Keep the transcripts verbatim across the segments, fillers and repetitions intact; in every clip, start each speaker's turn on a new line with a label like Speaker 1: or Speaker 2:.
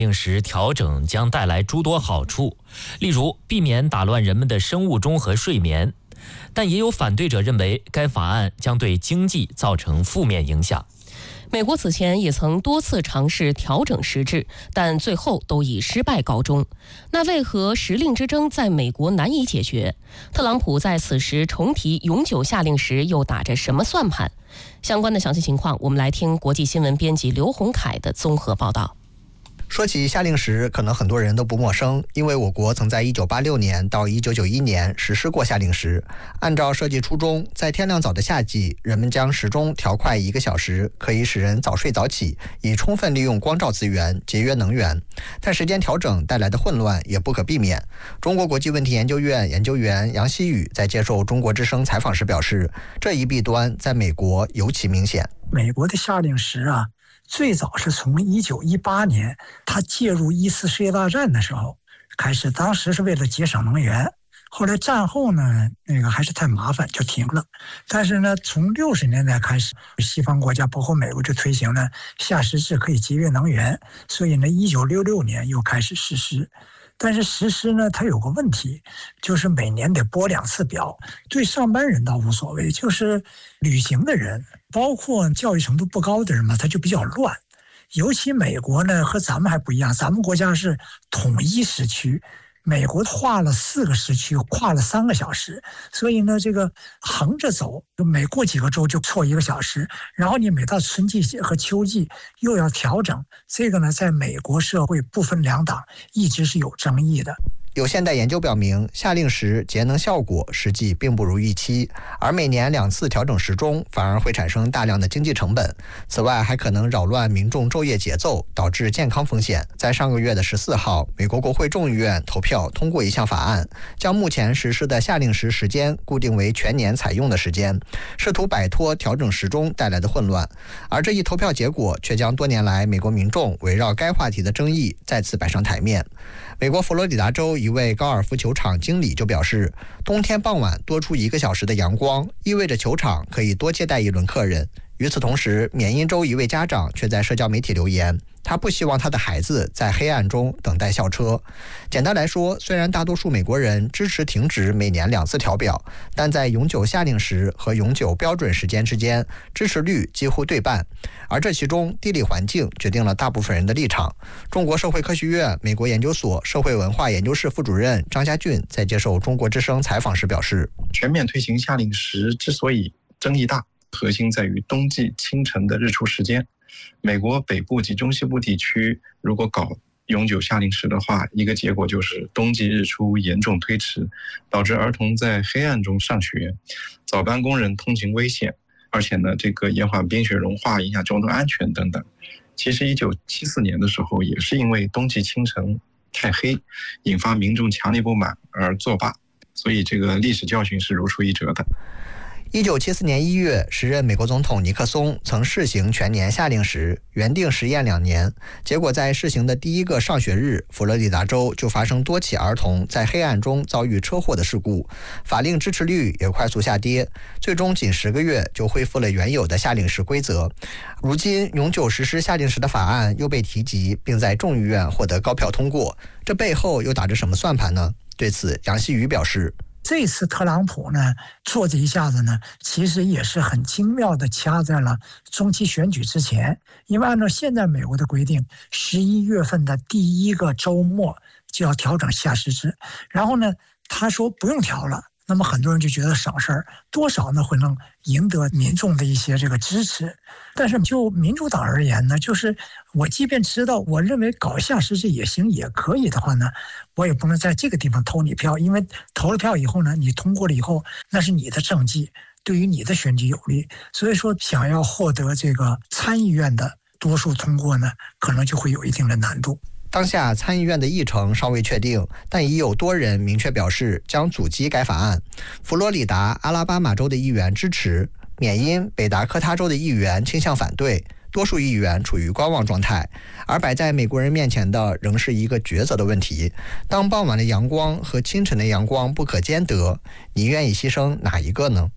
Speaker 1: 令时调整将带来诸多好处，例如避免打乱人们的生物钟和睡眠。但也有反对者认为，该法案将对经济造成负面影响。
Speaker 2: 美国此前也曾多次尝试调整时制，但最后都以失败告终。那为何时令之争在美国难以解决？特朗普在此时重提永久夏令时又打着什么算盘？相关的详细情况，我们来听国际新闻编辑刘洪凯的综合报道。
Speaker 3: 说起夏令时，可能很多人都不陌生，因为我国曾在一九八六年到一九九一年实施过夏令时。按照设计初衷，在天亮早的夏季，人们将时钟调快一个小时，可以使人早睡早起，以充分利用光照资源，节约能源。但时间调整带来的混乱也不可避免。中国国际问题研究院研究员杨希宇在接受中国之声采访时表示，这一弊端在美国尤其明显。
Speaker 4: 美国的夏令时啊，最早是从一九一八年他介入一次世界大战的时候开始，当时是为了节省能源。后来战后呢，那个还是太麻烦，就停了。但是呢，从六十年代开始，西方国家包括美国就推行了夏时制，可以节约能源，所以呢，一九六六年又开始实施。但是实施呢，它有个问题，就是每年得拨两次表。对上班人倒无所谓，就是旅行的人，包括教育程度不高的人嘛，他就比较乱。尤其美国呢和咱们还不一样，咱们国家是统一时区，美国划了四个时区，跨了三个小时，所以呢，这个横着走，每过几个周就错一个小时，然后你每到春季和秋季又要调整，这个呢，在美国社会不分两党一直是有争议的。
Speaker 3: 有现代研究表明，夏令时节能效果实际并不如预期，而每年两次调整时钟反而会产生大量的经济成本。此外，还可能扰乱民众昼夜节奏，导致健康风险。在上个月的十四号，美国国会众议院投票通过一项法案，将目前实施的夏令时时间固定为全年采用的时间，试图摆脱调整时钟带来的混乱。而这一投票结果却将多年来美国民众围绕该话题的争议再次摆上台面。美国佛罗里达州一位高尔夫球场经理就表示，冬天傍晚多出一个小时的阳光，意味着球场可以多接待一轮客人。与此同时，缅因州一位家长却在社交媒体留言，他不希望他的孩子在黑暗中等待校车。简单来说，虽然大多数美国人支持停止每年两次调表，但在永久夏令时和永久标准时间之间，支持率几乎对半。而这其中，地理环境决定了大部分人的立场。中国社会科学院美国研究所社会文化研究室副主任张家俊在接受中国之声采访时表示，
Speaker 5: 全面推行夏令时之所以争议大，核心在于冬季清晨的日出时间。美国北部及中西部地区如果搞永久夏令时的话，一个结果就是冬季日出严重推迟，导致儿童在黑暗中上学，早班工人通勤危险，而且呢，这个延缓冰雪融化，影响交通安全等等。其实一九七四年的时候，也是因为冬季清晨太黑，引发民众强烈不满而作罢，所以这个历史教训是如出一辙的。
Speaker 3: 一九七四年一月，时任美国总统尼克松曾试行全年夏令时，原定实验两年。结果在试行的第一个上学日，佛罗里达州就发生多起儿童在黑暗中遭遇车祸的事故，法令支持率也快速下跌，最终仅十个月就恢复了原有的夏令时规则。如今，永久实施夏令时的法案又被提及，并在众议院获得高票通过，这背后又打着什么算盘呢？对此，杨希宇表示，
Speaker 4: 这次特朗普呢做这一下子呢，其实也是很精妙的掐在了中期选举之前。因为按照现在美国的规定，十一月份的第一个周末就要调整夏时制，然后呢他说不用调了，那么很多人就觉得省事儿，多少呢会能赢得民众的一些这个支持。但是就民主党而言呢，就是我即便知道我认为搞夏时制也行也可以的话呢，我也不能在这个地方投你票，因为投了票以后呢，你通过了以后，那是你的政绩，对于你的选举有利。所以说想要获得这个参议院的多数通过呢，可能就会有一定的难度。
Speaker 3: 当下参议院的议程尚未确定，但已有多人明确表示将阻击该法案。佛罗里达、阿拉巴马州的议员支持，缅因、北达科他州的议员倾向反对，多数议员处于观望状态。而摆在美国人面前的仍是一个抉择的问题：当傍晚的阳光和清晨的阳光不可兼得，你愿意牺牲哪一个呢？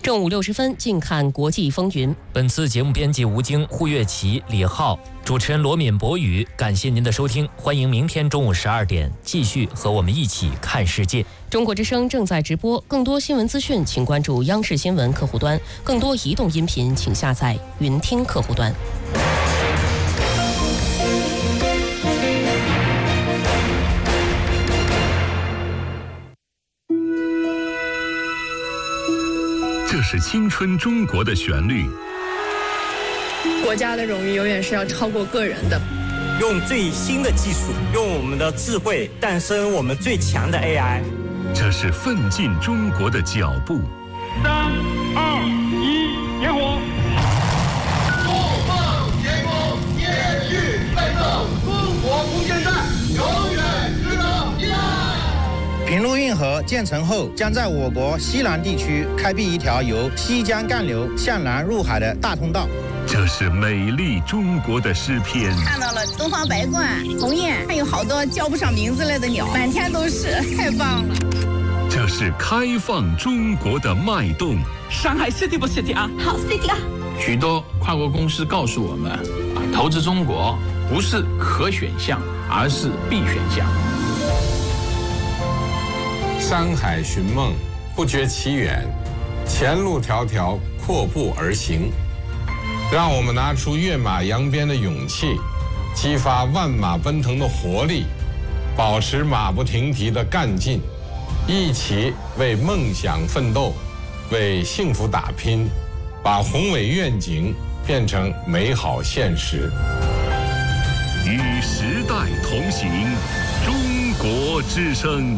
Speaker 2: 正午六十分，静看国际风云。
Speaker 1: 本次节目编辑吴京、胡月琪、李浩，主持人罗敏、博宇。感谢您的收听，欢迎明天中午十二点继续和我们一起看世界。
Speaker 2: 中国之声正在直播，更多新闻资讯请关注央视新闻客户端，更多移动音频请下载云听客户端。
Speaker 6: 这是青春中国的旋律。
Speaker 7: 国家的荣誉永远是要超过个人的。
Speaker 8: 用最新的技术，用我们的智慧诞生我们最强的 A I。
Speaker 6: 这是奋进中国的脚步。
Speaker 9: 三二一，点火！
Speaker 10: 怒放天空，延续奋斗，中国空间站永远值得依赖。
Speaker 11: 平陆运河建成后，将在我国西南地区开辟一条由西江干流向南入海的大通道。
Speaker 6: 这是美丽中国的诗篇。
Speaker 12: 看到了东方白鹳、鸿雁，还有好多叫不上名字来的鸟，满天都是，太棒了。
Speaker 6: 这是开放中国的脉动。
Speaker 13: 上海 City 不 City 啊？
Speaker 12: 好 City 啊！
Speaker 14: 许多跨国公司告诉我们，啊，投资中国不是可选项，而是必选项。
Speaker 15: 山海寻梦，不觉其远；前路迢迢，阔步而行。让我们拿出跃马扬鞭的勇气，激发万马奔腾的活力，保持马不停蹄的干劲，一起为梦想奋斗，为幸福打拼，把宏伟愿景变成美好现实。
Speaker 6: 与时代同行，中国之声。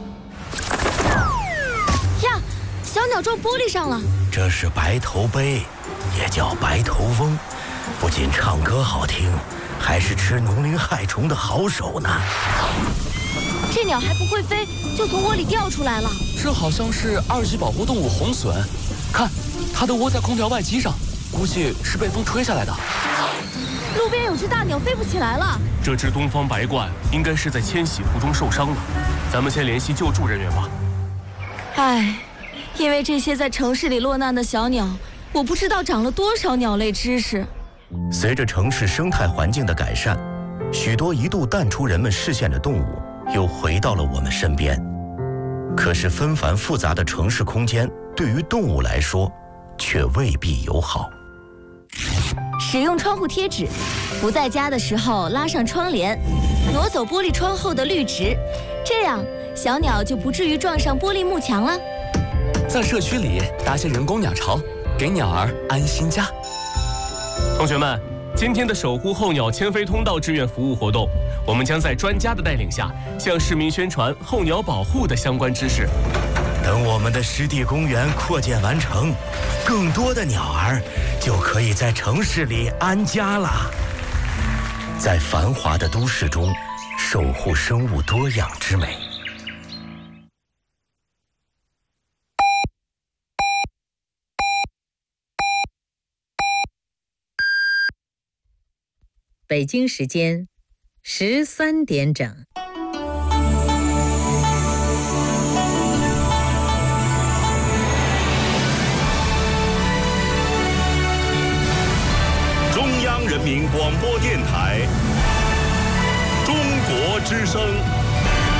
Speaker 16: 呀，小鸟撞玻璃上了。
Speaker 17: 这是白头鹎，也叫白头翁，不仅唱歌好听，还是吃农林害虫的好手呢。
Speaker 16: 这鸟还不会飞，就从窝里掉出来了。
Speaker 18: 这好像是二级保护动物红隼，看，它的窝在空调外机上，估计是被风吹下来的。
Speaker 16: 路边有只大鸟飞不起来了。
Speaker 18: 这只东方白鹳应该是在迁徙途中受伤了，咱们先联系救助人员吧。
Speaker 16: 唉，因为这些在城市里落难的小鸟，我不知道长了多少鸟类知识。
Speaker 17: 随着城市生态环境的改善，许多一度淡出人们视线的动物又回到了我们身边。可是纷繁复杂的城市空间对于动物来说却未必友好。
Speaker 16: 使用窗户贴纸，不在家的时候拉上窗帘，挪走玻璃窗后的绿植，这样小鸟就不至于撞上玻璃幕墙了。
Speaker 18: 在社区里搭些人工鸟巢，给鸟儿安心家。同学们，今天的守护候鸟迁飞通道志愿服务活动，我们将在专家的带领下，向市民宣传候鸟保护的相关知识。
Speaker 17: 等我们的湿地公园扩建完成，更多的鸟儿就可以在城市里安家了。在繁华的都市中，守护生物多样之美。
Speaker 19: 北京时间十三点整。